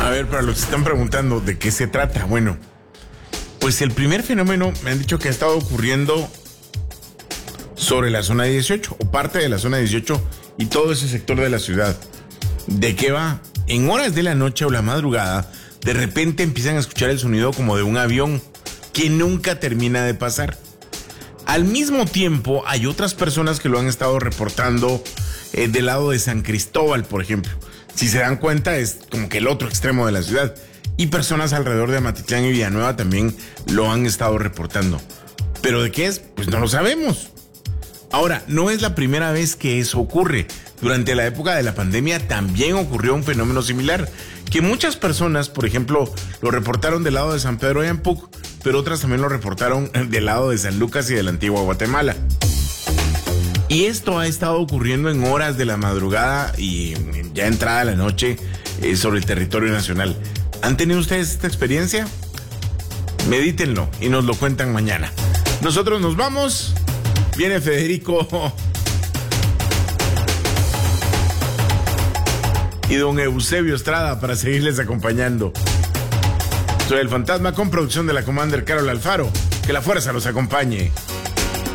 A ver, para los que están preguntando de qué se trata, bueno, pues el primer fenómeno me han dicho que ha estado ocurriendo sobre la zona 18 o parte de la zona 18 y todo ese sector de la ciudad. ¿De qué va? En horas de la noche o la madrugada, de repente empiezan a escuchar el sonido como de un avión que nunca termina de pasar. Al mismo tiempo, hay otras personas que lo han estado reportando del lado de San Cristóbal, por ejemplo. Si se dan cuenta, es como que el otro extremo de la ciudad. Y personas alrededor de Amatitlán y Villanueva también lo han estado reportando. ¿Pero de qué es? Pues no lo sabemos. Ahora, no es la primera vez que eso ocurre. Durante la época de la pandemia también ocurrió un fenómeno similar, que muchas personas, por ejemplo, lo reportaron del lado de San Pedro de Ampuc, pero otras también lo reportaron del lado de San Lucas y de la antigua Guatemala. Y esto ha estado ocurriendo en horas de la madrugada y ya entrada la noche sobre el territorio nacional. ¿Han tenido ustedes esta experiencia? Medítenlo y nos lo cuentan mañana. Nosotros nos vamos. Viene Federico y don Eusebio Estrada para seguirles acompañando. Soy el Fantasma con producción de la Commander Carol Alfaro. Que la fuerza los acompañe.